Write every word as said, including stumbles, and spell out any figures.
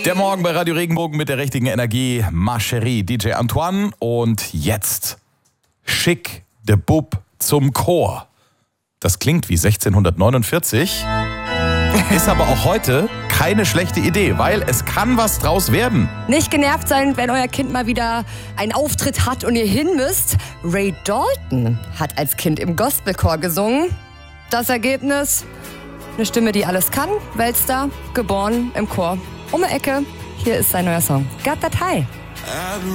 Der Morgen bei Radio Regenbogen mit der richtigen Energie. Ma Chérie, D J Antoine. Und jetzt Schick de Bub zum Chor. Das klingt wie sechzehnhundertneunundvierzig, ist aber auch heute keine schlechte Idee, weil es kann was draus werden. Nicht genervt sein, wenn euer Kind mal wieder einen Auftritt hat und ihr hin müsst. Ray Dalton hat als Kind im Gospelchor gesungen. Das Ergebnis? Eine Stimme, die alles kann. Weltstar, geboren im Chor. Um die Ecke, hier ist sein neuer Song. Got That High.